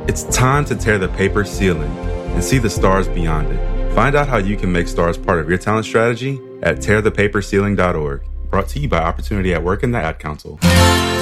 It's time to tear the paper ceiling and see the stars beyond it. Find out how you can make stars part of your talent strategy at tearthepaperceiling.org. Brought to you by Opportunity at Work and the Ad Council.